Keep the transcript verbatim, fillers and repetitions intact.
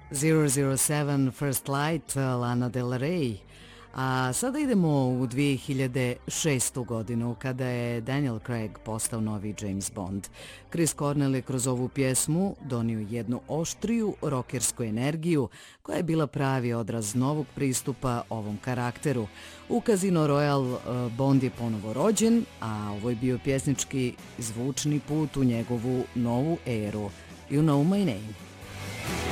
zero zero seven First Light, Lana Del Rey. A sada idemo u dvije hiljade šestu godinu, kada je Daniel Craig postao novi James Bond. Chris Cornell je kroz ovu pjesmu donio jednu oštriju rokersku energiju, koja je bila pravi odraz novog pristupa ovom karakteru. U Casino Royale Bond je ponovo rođen, a ovo je bio pjesnički zvučni put u njegovu novu eru. You Know My Name.